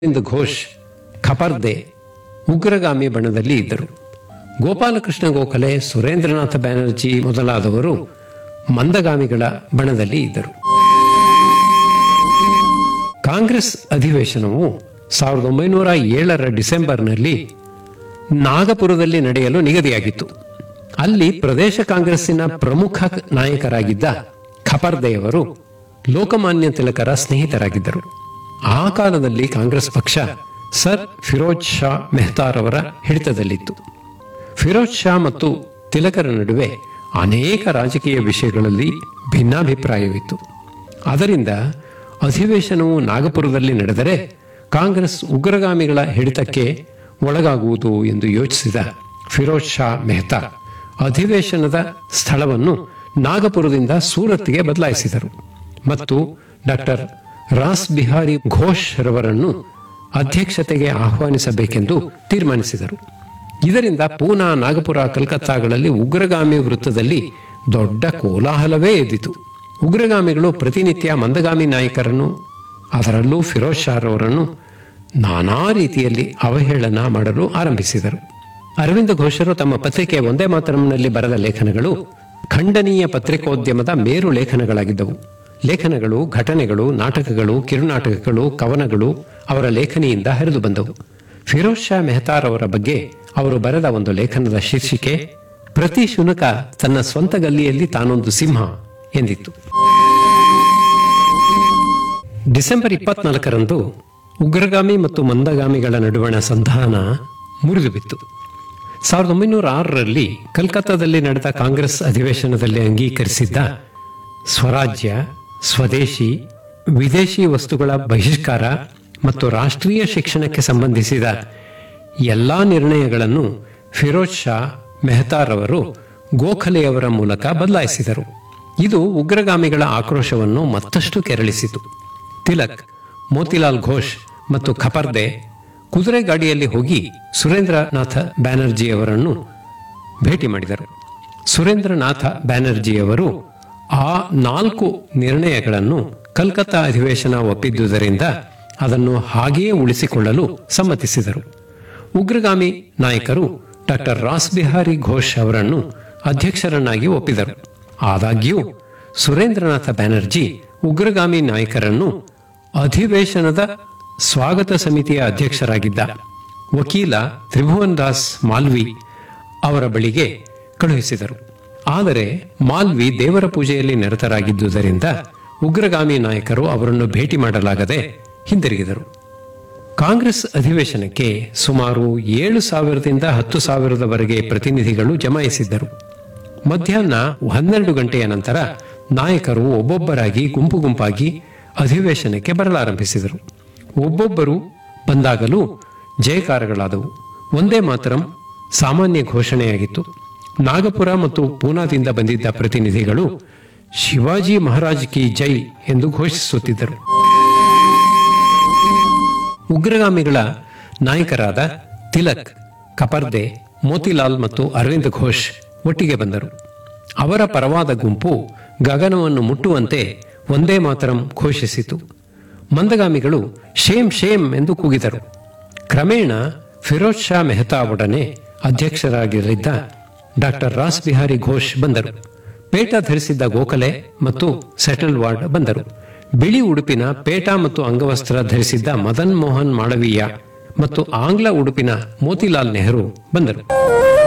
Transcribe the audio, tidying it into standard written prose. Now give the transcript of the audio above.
ಅರವಿಂದ್ ಘೋಷ್ ಖಪರ್ದೆ ಉಗ್ರಗಾಮಿ ಬಣದಲ್ಲಿ ಇದ್ದರು. ಗೋಪಾಲಕೃಷ್ಣ ಗೋಖಲೆ, ಸುರೇಂದ್ರನಾಥ ಬ್ಯಾನರ್ಜಿ ಮೊದಲಾದವರು ಮಂದಗಾಮಿಗಳ ಬಣದಲ್ಲಿ ಇದ್ದರು. ಕಾಂಗ್ರೆಸ್ ಅಧಿವೇಶನವು 1907ರ ಡಿಸೆಂಬರ್ನಲ್ಲಿ ನಾಗಪುರದಲ್ಲಿ ನಡೆಯಲು ನಿಗದಿಯಾಗಿತ್ತು. ಅಲ್ಲಿ ಪ್ರದೇಶ ಕಾಂಗ್ರೆಸ್ಸಿನ ಪ್ರಮುಖ ನಾಯಕರಾಗಿದ್ದ ಖಪರ್ದೆಯವರು ಲೋಕಮಾನ್ಯ ತಿಲಕರ ಸ್ನೇಹಿತರಾಗಿದ್ದರು. ಆ ಕಾಲದಲ್ಲಿ ಕಾಂಗ್ರೆಸ್ ಪಕ್ಷ ಸರ್ ಫಿರೋಜ್ ಶಾ ಮೆಹ್ತಾರವರ ಹಿಡಿತದಲ್ಲಿತ್ತು. ಫಿರೋಜ್ ಶಾ ಮತ್ತು ತಿಲಕರ ನಡುವೆ ಅನೇಕ ರಾಜಕೀಯ ವಿಷಯಗಳಲ್ಲಿ ಭಿನ್ನಾಭಿಪ್ರಾಯವಿತ್ತು. ಅದರಿಂದ ಅಧಿವೇಶನವು ನಾಗಪುರದಲ್ಲಿ ನಡೆದರೆ ಕಾಂಗ್ರೆಸ್ ಉಗ್ರಗಾಮಿಗಳ ಹಿಡಿತಕ್ಕೆ ಒಳಗಾಗುವುದು ಎಂದು ಯೋಚಿಸಿದ ಫಿರೋಜ್ ಶಾ ಮೆಹ್ತಾ ಅಧಿವೇಶನದ ಸ್ಥಳವನ್ನು ನಾಗಪುರದಿಂದ ಸೂರತ್ಗೆ ಬದಲಾಯಿಸಿದರು ಮತ್ತು ಡಾಕ್ಟರ್ ರಾಸ್ ಬಿಹಾರಿ ಘೋಷ್ ರವರನ್ನು ಅಧ್ಯಕ್ಷತೆಗೆ ಆಹ್ವಾನಿಸಬೇಕೆಂದು ತೀರ್ಮಾನಿಸಿದರು. ಇದರಿಂದ ಪೂನಾ, ನಾಗಪುರ, ಕಲ್ಕತ್ತಾಗಳಲ್ಲಿ ಉಗ್ರಗಾಮಿ ವೃತ್ತದಲ್ಲಿ ದೊಡ್ಡ ಕೋಲಾಹಲವೇ ಎದ್ದಿತು. ಉಗ್ರಗಾಮಿಗಳು ಪ್ರತಿನಿತ್ಯ ಮಂದಗಾಮಿ ನಾಯಕರನ್ನು, ಅದರಲ್ಲೂ ಫಿರೋಜ್ ಶಾ ರವರನ್ನು ನಾನಾ ರೀತಿಯಲ್ಲಿ ಅವಹೇಳನ ಮಾಡಲು ಆರಂಭಿಸಿದರು. ಅರವಿಂದ ಘೋಷರು ತಮ್ಮ ಪತ್ರಿಕೆ ಒಂದೇ ಮಾತರಂನಲ್ಲಿ ಬರೆದ ಲೇಖನಗಳು ಖಂಡನೀಯ ಪತ್ರಿಕೋದ್ಯಮದ ಮೇರು ಲೇಖನಗಳಾಗಿದ್ದವು. ಲೇಖನಗಳು, ಘಟನೆಗಳು, ನಾಟಕಗಳು, ಕಿರುನಾಟಕಗಳು, ಕವನಗಳು ಅವರ ಲೇಖನಿಯಿಂದ ಹರಿದು ಬಂದವು. ಫಿರೋಜ್ ಶಾ ಮೆಹ್ತಾರವರ ಬಗ್ಗೆ ಅವರು ಬರೆದ ಒಂದು ಲೇಖನದ ಶೀರ್ಷಿಕೆ ಪ್ರತಿ ಶುನಕ ತನ್ನ ಸ್ವಂತ ಗಲ್ಲಿಯಲ್ಲಿ ತಾನೊಂದು ಸಿಂಹ ಎಂದಿತ್ತು. ಡಿಸೆಂಬರ್ 24ರಂದು ಉಗ್ರಗಾಮಿ ಮತ್ತು ಮಂದಗಾಮಿಗಳ ನಡುವಣ ಸಂಧಾನ ಮುರಿದುಬಿತ್ತು. 1906ರಲ್ಲಿ ಕಲ್ಕತ್ತಾದಲ್ಲಿ ನಡೆದ ಕಾಂಗ್ರೆಸ್ ಅಧಿವೇಶನದಲ್ಲಿ ಅಂಗೀಕರಿಸಿದ್ದ ಸ್ವರಾಜ್ಯ, ಸ್ವದೇಶಿ, ವಿದೇಶಿ ವಸ್ತುಗಳ ಬಹಿಷ್ಕಾರ ಮತ್ತು ರಾಷ್ಟ್ರೀಯ ಶಿಕ್ಷಣಕ್ಕೆ ಸಂಬಂಧಿಸಿದ ಎಲ್ಲಾ ನಿರ್ಣಯಗಳನ್ನು ಫಿರೋಜ್ ಶಾ ಮೆಹ್ತಾರವರು ಗೋಖಲೆಯವರ ಮೂಲಕ ಬದಲಾಯಿಸಿದರು. ಇದು ಉಗ್ರಗಾಮಿಗಳ ಆಕ್ರೋಶವನ್ನು ಮತ್ತಷ್ಟು ಕೆರಳಿಸಿತು. ತಿಲಕ್, ಮೋತಿಲಾಲ್ ಘೋಷ್ ಮತ್ತು ಖಪರ್ದೆ ಕುದುರೆ ಗಾಡಿಯಲ್ಲಿ ಹೋಗಿ ಸುರೇಂದ್ರನಾಥ ಬ್ಯಾನರ್ಜಿಯವರನ್ನು ಭೇಟಿ ಮಾಡಿದರು. ಸುರೇಂದ್ರನಾಥ ಬ್ಯಾನರ್ಜಿಯವರು ಆ 4 ನಿರ್ಣಯಗಳನ್ನು ಕಲ್ಕತ್ತಾ ಅಧಿವೇಶನ ಒಪ್ಪಿದ್ದುದರಿಂದ ಅದನ್ನು ಹಾಗೆಯೇ ಉಳಿಸಿಕೊಳ್ಳಲು ಸಮ್ಮತಿಸಿದರು. ಉಗ್ರಗಾಮಿ ನಾಯಕರು ಡಾಕ್ಟರ್ ರಾಸ್ ಬಿಹಾರಿ ಘೋಷ್ ಅವರನ್ನು ಅಧ್ಯಕ್ಷರನ್ನಾಗಿ ಒಪ್ಪಿದರು. ಆದಾಗ್ಯೂ ಸುರೇಂದ್ರನಾಥ ಬ್ಯಾನರ್ಜಿ ಉಗ್ರಗಾಮಿ ನಾಯಕರನ್ನು ಅಧಿವೇಶನದ ಸ್ವಾಗತ ಸಮಿತಿಯ ಅಧ್ಯಕ್ಷರಾಗಿದ್ದ ವಕೀಲ ತ್ರಿಭುವನ್ ದಾಸ್ ಮಾಲ್ವಿ ಅವರ ಬಳಿಗೆ ಕಳುಹಿಸಿದರು. ಆದರೆ ಮಾಲ್ವಿ ದೇವರ ಪೂಜೆಯಲ್ಲಿ ನಿರತರಾಗಿದ್ದುದರಿಂದ ಉಗ್ರಗಾಮಿ ನಾಯಕರು ಅವರನ್ನು ಭೇಟಿ ಮಾಡಲಾಗದೆ ಹಿಂದಿರುಗಿದರು. ಕಾಂಗ್ರೆಸ್ ಅಧಿವೇಶನಕ್ಕೆ ಸುಮಾರು 7,000ದಿಂದ 10,000ರವರೆಗೆ ಪ್ರತಿನಿಧಿಗಳು ಜಮಾಯಿಸಿದ್ದರು. ಮಧ್ಯಾಹ್ನ 12 ಗಂಟೆಯ ನಂತರ ನಾಯಕರು ಒಬ್ಬೊಬ್ಬರಾಗಿ ಗುಂಪು ಗುಂಪಾಗಿ ಅಧಿವೇಶನಕ್ಕೆ ಬರಲಾರಂಭಿಸಿದರು. ಒಬ್ಬೊಬ್ಬರು ಬಂದಾಗಲೂ ಜಯಕಾರಗಳಾದವು. ಒಂದೇ ಮಾತರಂ ಸಾಮಾನ್ಯ ಘೋಷಣೆಯಾಗಿತ್ತು. ನಾಗಪುರ ಮತ್ತು ಪೂನಾದಿಂದ ಬಂದಿದ್ದ ಪ್ರತಿನಿಧಿಗಳು ಶಿವಾಜಿ ಮಹಾರಾಜ್ ಕಿ ಜೈ ಎಂದು ಘೋಷಿಸುತ್ತಿದ್ದರು. ಉಗ್ರಗಾಮಿಗಳ ನಾಯಕರಾದ ತಿಲಕ್, ಖಪರ್ದೆ, ಮೋತಿಲಾಲ್ ಮತ್ತು ಅರವಿಂದ್ ಘೋಷ್ ಒಟ್ಟಿಗೆ ಬಂದರು. ಅವರ ಪರವಾದ ಗುಂಪು ಗಗನವನ್ನು ಮುಟ್ಟುವಂತೆ ಒಂದೇ ಮಾತರಂ ಘೋಷಿಸಿತು. ಮಂದಗಾಮಿಗಳು ಶೇಮ್ ಶೇಮ್ ಎಂದು ಕೂಗಿದರು. ಕ್ರಮೇಣ ಫಿರೋಜ್ ಶಾ ಮೆಹ್ತಾ ಒಡನೆ ಅಧ್ಯಕ್ಷರಾಗಿದ್ದ ಡಾಕ್ಟರ್ ರಾಸ್ ಬಿಹಾರಿ ಘೋಷ್ ಬಂದರು. ಪೇಟ ಧರಿಸಿದ್ದ ಗೋಖಲೆ ಮತ್ತು ಸೆಟಲ್ ವಾರ್ಡ್ ಬಂದರು. ಬಿಳಿ ಉಡುಪಿನ ಪೇಟ ಮತ್ತು ಅಂಗವಸ್ತ್ರ ಧರಿಸಿದ್ದ ಮದನ್ ಮೋಹನ್ ಮಾಳವೀಯ ಮತ್ತು ಆಂಗ್ಲ ಉಡುಪಿನ ಮೋತಿಲಾಲ್ ನೆಹರು ಬಂದರು.